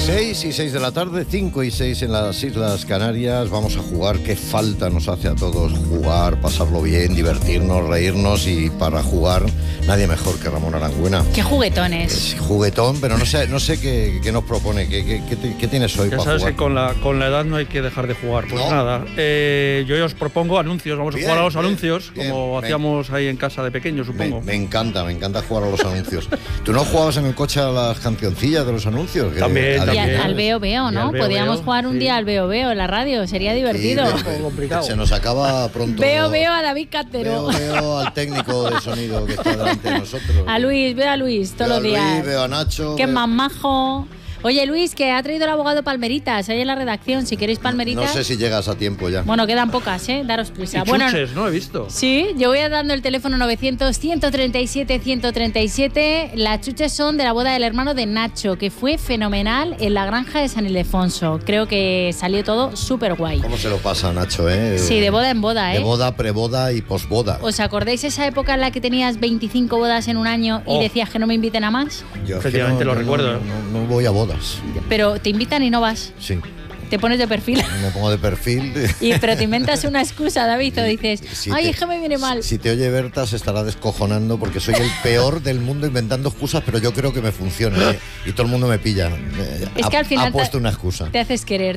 6 y 6 de la tarde, 5 y 6 en las Islas Canarias. Vamos a jugar. Qué falta nos hace a todos jugar, pasarlo bien, divertirnos, reírnos. Y para jugar, nadie mejor que Ramón Arangüena. Qué juguetones. Es juguetón, pero no sé qué nos propone. ¿Qué tienes hoy ya para sabes jugar? que con la edad no hay que dejar de jugar. Pues ¿No? nada, yo os propongo anuncios. Vamos a jugar a los anuncios, bien, como hacíamos ahí en casa de pequeño, supongo. Me encanta jugar a los anuncios. ¿Tú no jugabas en el coche a las cancioncillas de los anuncios? También. Y al Veo Veo, ¿no? Podríamos jugar un día al Veo Veo en la radio, sería divertido. Sí, complicado. Se nos acaba pronto. Veo a David Cantero. Veo al técnico de sonido que está delante de nosotros. Veo a Luis todos los días. Luis, veo a Nacho. Que es más majo. Oye, Luis, que ha traído el abogado Palmeritas ahí en la redacción. Si queréis Palmeritas. No sé si llegas a tiempo ya. Bueno, quedan pocas, daros prisa. Y chuches, ¿no? He visto. Sí, yo voy dando el teléfono 900-137-137. Las chuches son de la boda del hermano de Nacho, que fue fenomenal en la granja de San Ildefonso. Creo que salió todo súper guay. ¿Cómo se lo pasa, Nacho, Sí, de boda en boda, De boda, preboda y posboda. ¿Os acordáis esa época en la que tenías 25 bodas en un año y decías que no me inviten a más? Yo efectivamente lo recuerdo. No voy a bodas. Pero te invitan y no vas. Sí. Te pones de perfil. Me pongo de perfil. Pero te inventas una excusa, David, o dices, es que me viene mal. Si te oye Berta se estará descojonando porque soy el peor del mundo inventando excusas, pero yo creo que me funciona, y todo el mundo me pilla. Es que al final ha puesto una excusa. Te haces querer.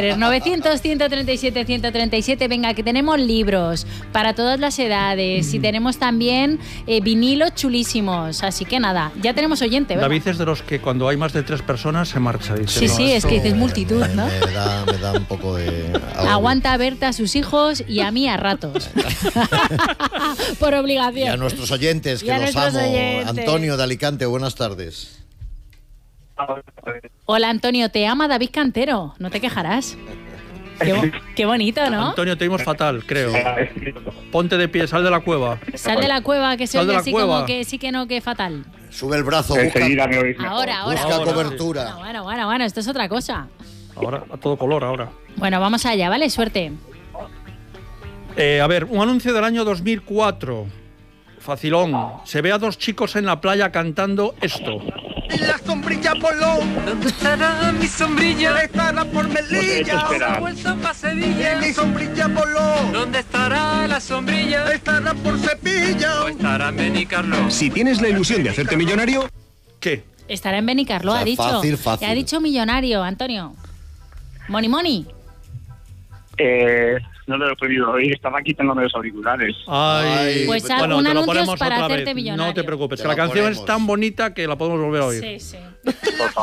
900-137-137. Venga, que tenemos libros para todas las edades y tenemos también vinilos chulísimos. Así que nada, ya tenemos oyente, ¿verdad? David es de los que cuando hay más de 3 personas se marcha. Dice, Sí, es que dices multitud, ¿no? Me da un poco de... Aguanta a Berta a sus hijos y a mí a ratos. Por obligación. Y a nuestros oyentes, que los amo. Antonio de Alicante, buenas tardes. Hola, Antonio, te ama David Cantero. No te quejarás. Qué bonito, ¿no? Antonio, te oímos fatal, creo. Ponte de pie, sal de la cueva. Sal de la cueva, que se oye así como que sí que no, que fatal. Sube el brazo, busca cobertura. Bueno, esto es otra cosa. Ahora, a todo color, ahora. Bueno, vamos allá, ¿vale? Suerte. A ver, un anuncio del año 2004. Facilón. Se ve a 2 chicos en la playa cantando esto. La sombrilla voló. ¿Dónde estará mi sombrilla? Estará por Melilla. Ha vuelto pa' Sevilla. Mi sombrilla voló. ¿Dónde estará la sombrilla? Estará por Sevilla. O estará en Benicarló. Si tienes la ilusión de hacerte millonario... ¿Qué? Estará en Benicarló, o sea, ha dicho. Fácil. Te ha dicho millonario, Antonio. Money. No lo he podido oír, estaba quitándome los auriculares. Pues bueno, un anuncio para hacerte millonario. No te preocupes, que la canción es tan bonita que la podemos volver a oír. Sí. Por favor.